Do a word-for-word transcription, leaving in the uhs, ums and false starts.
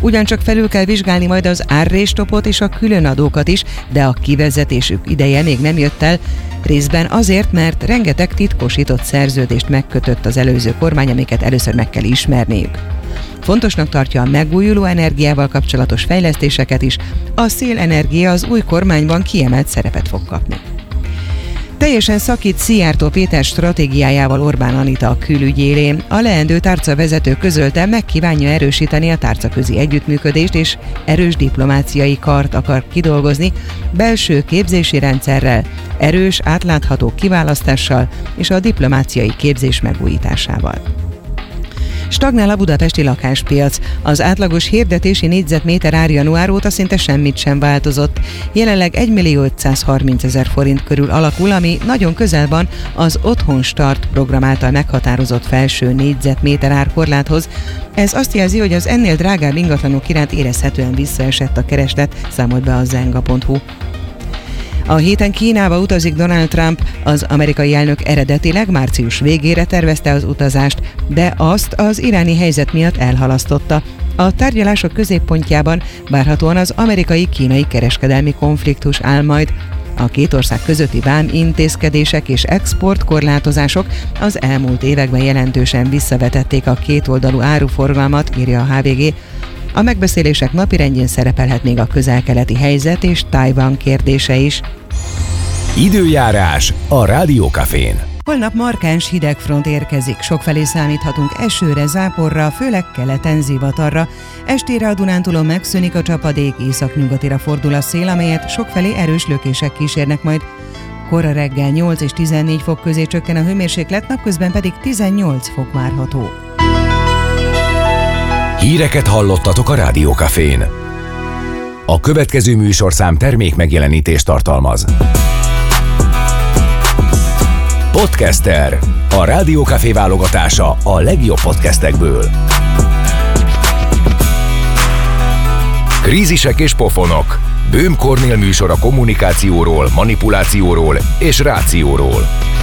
Ugyancsak felül kell vizsgálni majd az árréstopot és a különadókat is, de a kivezetésük ideje még nem jött el, részben azért, mert rengeteg titkosított szerződést megkötött az előző kormány, amiket először meg kell ismerniük. Fontosnak tartja a megújuló energiával kapcsolatos fejlesztéseket is, a szélenergia az új kormányban kiemelt szerepet fog kapni. Teljesen szakít Szijjártó Péter stratégiájával Orbán Anita a külügy élén. A leendő tárcavezető közölte, meg kívánja erősíteni a tárcaközi együttműködést, és erős diplomáciai kart akar kidolgozni, belső képzési rendszerrel, erős, átlátható kiválasztással és a diplomáciai képzés megújításával. Stagnál a budapesti lakáspiac. Az átlagos hirdetési négyzetméter ár január óta szinte semmit sem változott. Jelenleg egymillió ötszázharmincezer forint körül alakul, ami nagyon közel van az Otthon Start program által meghatározott felső négyzetméter árkorláthoz. Ez azt jelzi, hogy az ennél drágább ingatlanok iránt érezhetően visszaesett a kereslet, számolt be a zenga pont hu. A héten Kínába utazik Donald Trump, az amerikai elnök eredetileg március végére tervezte az utazást, de azt az iráni helyzet miatt elhalasztotta. A tárgyalások középpontjában várhatóan az amerikai-kínai kereskedelmi konfliktus áll majd. A két ország közötti vám intézkedések és exportkorlátozások az elmúlt években jelentősen visszavetették a kétoldalú áruforgalmat, írja a há vé gé. A megbeszélések napirendjén szerepelhet még a közel-keleti helyzet és Tajvan kérdése is. Időjárás a Rádiókafén. Holnap markáns hidegfront érkezik, sokfelé számíthatunk esőre, záporra, főleg keleten zivatarra. Estére a Dunántúlon megszűnik a csapadék, északnyugatira fordul a szél, amelyet sokfelé erős lökések kísérnek majd. Kora reggel nyolc és tizennégy fok közé csökken a hőmérséklet, napközben pedig tizennyolc fok várható. Híreket hallottatok a Rádiókafén. A következő műsorszám termék megjelenítést tartalmaz. Podcaster. A Rádiókafé válogatása a legjobb podcastekből. Krízisek és pofonok. Böhm Kornél műsor a kommunikációról, manipulációról és rációról.